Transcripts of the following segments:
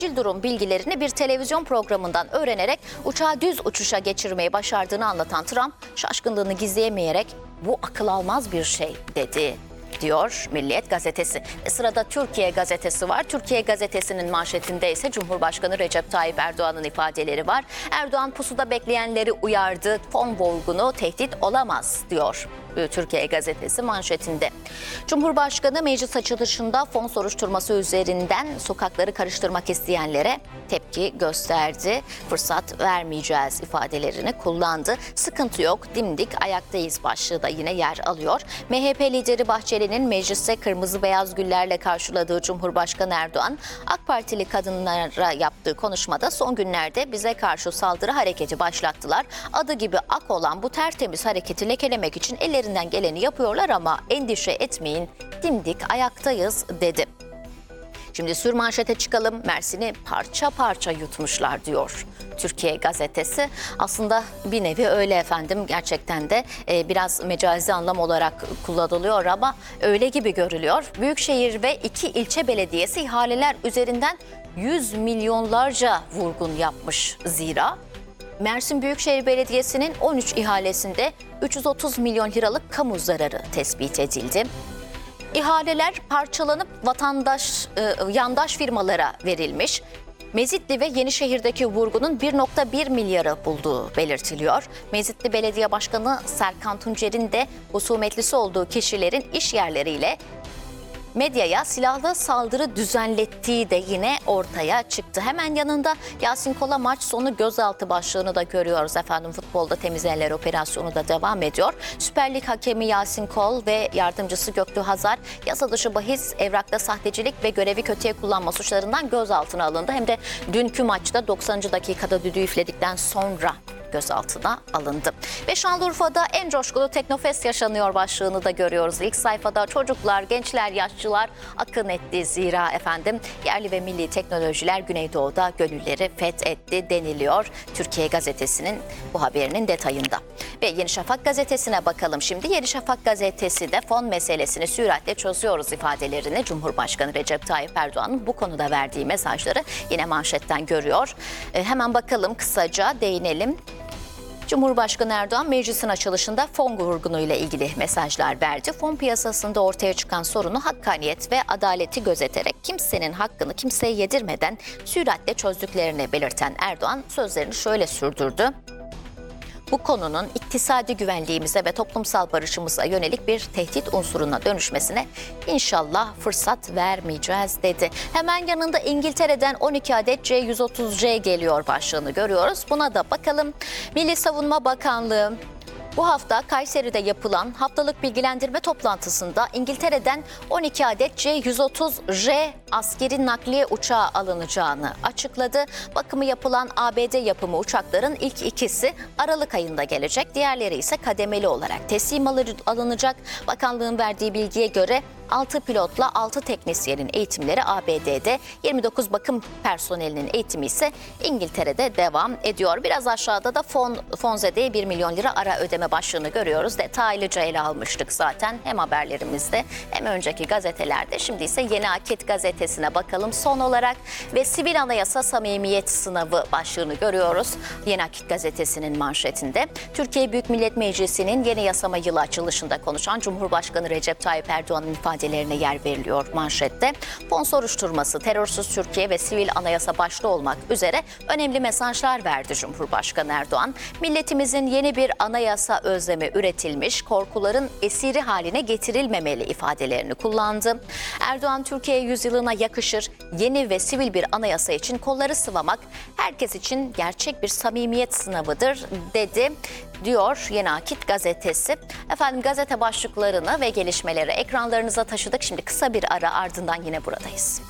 acil durum bilgilerini bir televizyon programından öğrenerek uçağı düz uçuşa geçirmeyi başardığını anlatan Trump, şaşkınlığını gizleyemeyerek "Bu akıl almaz bir şey" dedi, diyor Milliyet gazetesi. Sırada Türkiye gazetesi var. Türkiye gazetesinin manşetinde ise Cumhurbaşkanı Recep Tayyip Erdoğan'ın ifadeleri var. Erdoğan pusuda bekleyenleri uyardı. Fon vurgunu tehdit olamaz, diyor Türkiye gazetesi manşetinde. Cumhurbaşkanı meclis açılışında fon soruşturması üzerinden sokakları karıştırmak isteyenlere tepki gösterdi. Fırsat vermeyeceğiz ifadelerini kullandı. Sıkıntı yok, dimdik ayaktayız başlığı da yine yer alıyor. MHP lideri Bahçeli'nin mecliste kırmızı beyaz güllerle karşıladığı Cumhurbaşkanı Erdoğan, AK Partili kadınlara yaptığı konuşmada son günlerde bize karşı saldırı hareketi başlattılar. Adı gibi ak olan bu tertemiz hareketi lekelemek için ellerinden geleni yapıyorlar ama endişe etmeyin, dimdik ayaktayız dedi. Şimdi sürmanşete çıkalım. Mersin'i parça parça yutmuşlar, diyor Türkiye gazetesi. Aslında bir nevi öyle efendim, gerçekten de biraz mecazi anlam olarak kullanılıyor ama öyle gibi görülüyor. Büyükşehir ve 2 ilçe belediyesi ihaleler üzerinden 100 milyonlarca vurgun yapmış zira. Mersin Büyükşehir Belediyesi'nin 13 ihalesinde 330 milyon liralık kamu zararı tespit edildi. İhaleler parçalanıp yandaş firmalara verilmiş. Mezitli ve Yenişehir'deki vurgunun 1,1 milyarı bulduğu belirtiliyor. Mezitli Belediye Başkanı Serkan Tuncer'in de husumetlisi olduğu kişilerin iş yerleriyle medyaya silahlı saldırı düzenlettiği de yine ortaya çıktı. Hemen yanında Yasin Kol'a maç sonu gözaltı başlığını da görüyoruz efendim. Futbolda temiz eller operasyonu da devam ediyor. Süper Lig hakemi Yasin Kol ve yardımcısı Göktuğ Hazar yasa dışı bahis, evrakta sahtecilik ve görevi kötüye kullanma suçlarından gözaltına alındı. Hem de dünkü maçta 90. dakikada düdüğü üfledikten sonra gözaltına alındı. Ve Şanlıurfa'da en coşkulu Teknofest yaşanıyor başlığını da görüyoruz. İlk sayfada çocuklar, gençler, yaşlılar akın etti zira efendim yerli ve milli teknolojiler Güneydoğu'da gönülleri fethetti deniliyor. Türkiye gazetesinin bu haberinin detayında. Ve Yeni Şafak gazetesine bakalım şimdi. Yeni Şafak gazetesi de fon meselesini süratle çözüyoruz ifadelerini Cumhurbaşkanı Recep Tayyip Erdoğan'ın bu konuda verdiği mesajları yine manşetten görüyor. Hemen bakalım, kısaca değinelim. Cumhurbaşkanı Erdoğan meclisin açılışında fon vurgunuyla ilgili mesajlar verdi. Fon piyasasında ortaya çıkan sorunu hakkaniyet ve adaleti gözeterek kimsenin hakkını kimseye yedirmeden süratle çözdüklerini belirten Erdoğan sözlerini şöyle sürdürdü. Bu konunun iktisadi güvenliğimize ve toplumsal barışımıza yönelik bir tehdit unsuruna dönüşmesine inşallah fırsat vermeyeceğiz dedi. Hemen yanında İngiltere'den 12 adet C-130J geliyor başlığını görüyoruz. Buna da bakalım. Milli Savunma Bakanlığı bu hafta Kayseri'de yapılan haftalık bilgilendirme toplantısında İngiltere'den 12 adet C-130J askeri nakliye uçağı alınacağını açıkladı. Bakımı yapılan ABD yapımı uçakların ilk ikisi Aralık ayında gelecek. Diğerleri ise kademeli olarak teslim alınacak. Bakanlığın verdiği bilgiye göre 6 pilotla 6 teknisyenin eğitimleri ABD'de, 29 bakım personelinin eğitimi ise İngiltere'de devam ediyor. Biraz aşağıda da Fonzede'ye 1 milyon lira ara ödeme başlığını görüyoruz. Detaylıca ele almıştık zaten hem haberlerimizde hem önceki gazetelerde. Şimdi ise Yeni Akit gazetesine bakalım son olarak ve sivil anayasa samimiyet sınavı başlığını görüyoruz. Yeni Akit gazetesinin manşetinde Türkiye Büyük Millet Meclisi'nin yeni yasama yılı açılışında konuşan Cumhurbaşkanı Recep Tayyip Erdoğan'ın ifadelerine yer veriliyor manşette. Fon soruşturması, terörsüz Türkiye ve sivil anayasa başta olmak üzere önemli mesajlar verdi Cumhurbaşkanı Erdoğan. Milletimizin yeni bir anayasa özlemi üretilmiş, korkuların esiri haline getirilmemeli ifadelerini kullandı. Erdoğan, Türkiye yüzyılına yakışır yeni ve sivil bir anayasa için kolları sıvamak herkes için gerçek bir samimiyet sınavıdır dedi, diyor Yeni Akit gazetesi. Efendim gazete başlıklarını ve gelişmeleri ekranlarınıza taşıdık. Şimdi kısa bir ara, ardından yine buradayız.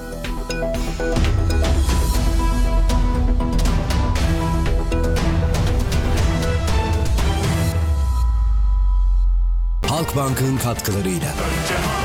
Halkbank'ın katkılarıyla.